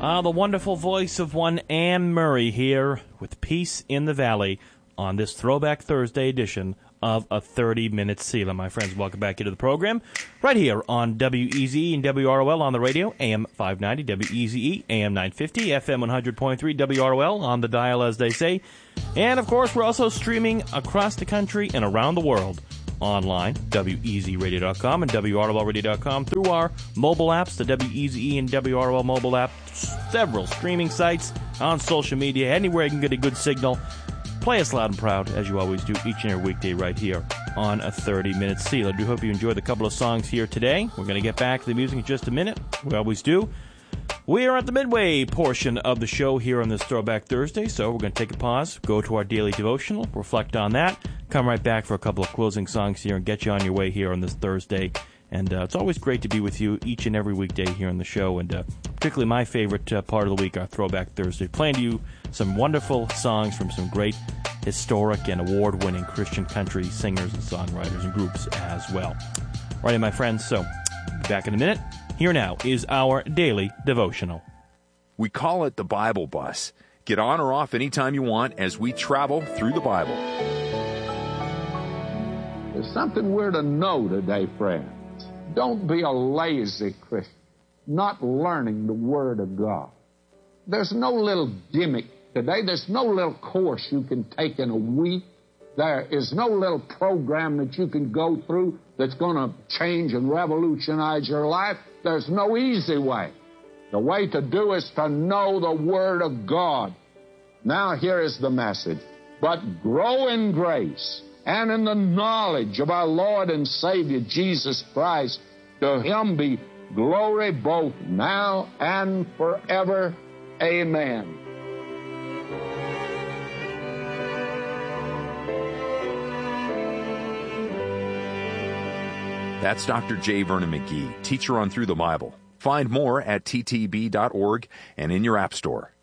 The wonderful voice of one Anne Murray here with Peace in the Valley on this Throwback Thursday edition of A 30-Minute Selah. My friends, welcome back into the program right here on WEZE and WROL on the radio, AM 590, WEZE, AM 950, FM 100.3, WROL on the dial, as they say. And, of course, we're also streaming across the country and around the world online, WEZradio.com and WROLradio.com, through our mobile apps, the WEZE and WROL mobile app, several streaming sites, on social media, anywhere you can get a good signal. Play us loud and proud, as you always do, each and every weekday right here on A 30-Minute Selah. I do hope you enjoyed a couple of songs here today. We're going to get back to the music in just a minute. We always do. We are at the midway portion of the show here on this Throwback Thursday, so we're going to take a pause, go to our daily devotional, reflect on that, come right back for a couple of closing songs here and get you on your way here on this Thursday. And it's always great to be with you each and every weekday here on the show, and particularly my favorite part of the week, our Throwback Thursday, playing to you some wonderful songs from some great historic and award-winning Christian country singers and songwriters and groups as well. All right, my friends, so back in a minute. Here now is our daily devotional. We call it the Bible Bus. Get on or off anytime you want as we travel through the Bible. There's something we're to know today, friends. Don't be a lazy Christian, not learning the Word of God. There's no little gimmick today. There's no little course you can take in a week. There is no little program that you can go through that's going to change and revolutionize your life. There's no easy way. The way to do is to know the Word of God. Now here is the message. But grow in grace and in the knowledge of our Lord and Savior Jesus Christ. To Him be glory both now and forever. Amen. That's Dr. J. Vernon McGee, teacher on Through the Bible. Find more at ttb.org and in your app store.